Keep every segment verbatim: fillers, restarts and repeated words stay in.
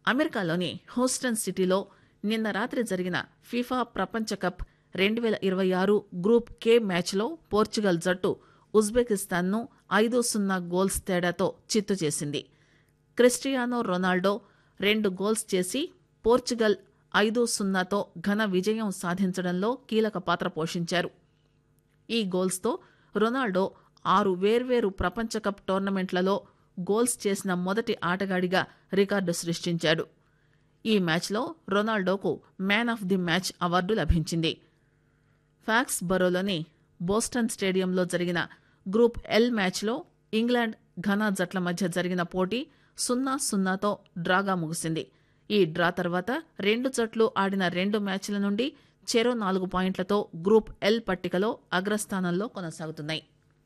అమెరికాలోని హ్యూస్టన్ సిటీలో నిన్న రాత్రి జరిగిన ఫిఫా ప్రపంచ కప్ రెండు వేల ఇరవై ఆరు గ్రూప్ కే మ్యాచ్లో పోర్చుగల్ జట్టు ఉజ్బెకిస్తాన్ను ఐదు సున్నా గోల్స్ తేడాతో చిత్తు చేసింది. క్రిస్టియానో రొనాల్డో రెండు గోల్స్ చేసి పోర్చుగల్ ఐదు సున్నాతో ఘన విజయం సాధించడంలో కీలక పాత్ర పోషించారు. ఈ గోల్స్తో రొనాల్డో ఆరు వేర్వేరు ప్రపంచ కప్ టోర్నమెంట్లలో గోల్స్ చేసిన మొదటి ఆటగాడిగా రికార్డు సృష్టించాడు. ఈ మ్యాచ్లో రొనాల్డోకు man of the match award లభించింది. ఫాక్స్ బరోలోని బోస్టన్ స్టేడియంలో జరిగిన గ్రూప్ ఎల్ మ్యాచ్లో ఇంగ్లాండ్ ఘనా జట్ల మధ్య జరిగిన పోటీ సున్నా సున్నాతో డ్రాగా ముగిసింది. ఈ డ్రా తర్వాత రెండు జట్లు ఆడిన రెండు మ్యాచ్ల నుండి చెరో నాలుగు పాయింట్లతో గ్రూప్ ఎల్ పట్టికలో అగ్రస్థానంలో కొనసాగుతున్నాయి.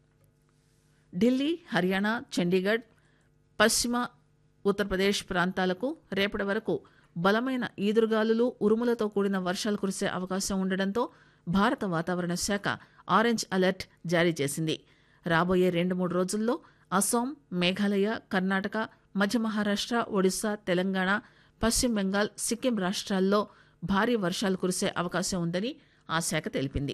ఢిల్లీ, హర్యానా, చండీగఢ్, పశ్చిమ ఉత్తరప్రదేశ్ ప్రాంతాలకు రేపటి వరకు బలమైన ఈదురుగాలులు, ఉరుములతో కూడిన వర్షాలు కురిసే అవకాశం ఉండడంతో భారత వాతావరణ శాఖ ఆరెంజ్ అలర్ట్ జారీ చేసింది. రాబోయే రెండు మూడు రోజుల్లో అస్సాం, మేఘాలయ, కర్ణాటక, మధ్య మహారాష్ట్ర, ఒడిశా, తెలంగాణ, పశ్చిమ బెంగాల్, సిక్కిం రాష్ట్రాల్లో భారీ వర్షాలు కురిసే అవకాశం ఉందని ఆ శాఖ తెలిపింది.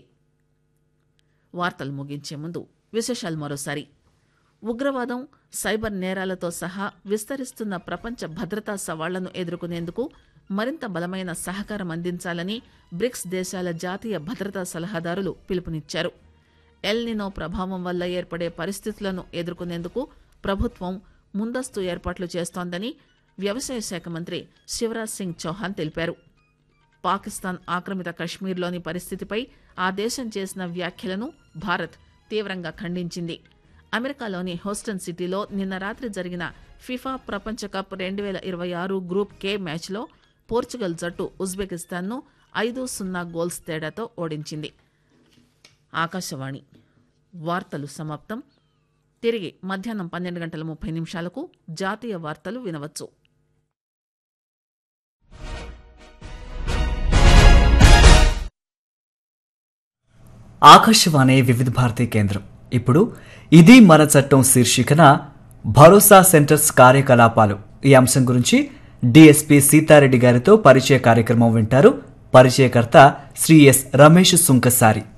వార్తలు ముగించే ముందు విశేషాలు మరోసారి. ఉగ్రవాదం, సైబర్ నేరాలతో సహా విస్తరిస్తున్న ప్రపంచ భద్రతా సవాళ్లను ఎదుర్కొనేందుకు మరింత బలమైన సహకారం అందించాలని బ్రిక్స్ దేశాల జాతీయ భద్రతా సలహాదారులు పిలుపునిచ్చారు. ఎల్ నినో ప్రభావం వల్ల ఏర్పడే పరిస్థితులను ఎదుర్కొనేందుకు ప్రభుత్వం ముందస్తు ఏర్పాట్లు చేస్తోందని వ్యవసాయ శాఖ మంత్రి శివరాజ్ సింగ్ చౌహాన్ తెలిపారు. పాకిస్తాన్ ఆక్రమిత కశ్మీర్లోని పరిస్థితిపై ఆ దేశం చేసిన వ్యాఖ్యలను భారత్ తీవ్రంగా ఖండించింది. అమెరికాలోని హ్యూస్టన్ సిటీలో నిన్న రాత్రి జరిగిన ఫిఫా ప్రపంచ కప్ రెండు వేల ఇరవై ఆరు గ్రూప్ కే మ్యాచ్లో పోర్చుగల్ జట్టు ఉజ్బెకిస్తాన్ను ఐదు సున్నా గోల్స్ తేడాతో ఓడించింది. ఆకాశవాణి వార్తలు సమాప్తం. తిరిగి మధ్యాహ్నం పన్నెండు గంటల ముప్పై నిమిషాలకు జాతీయ వార్తలు వినవచ్చు. ఆకాశవాణి వివిధ భారతి కేంద్రం. ఇప్పుడు ఇది మన చట్టం శీర్షికన భరోసా సెంటర్స్ కార్యకలాపాలు ఈ అంశం గురించి డిఎస్పీ సీతారెడ్డి గారితో పరిచయ కార్యక్రమం వింటారు. పరిచయకర్త శ్రీ ఎస్ రమేష్ సుంకసారి.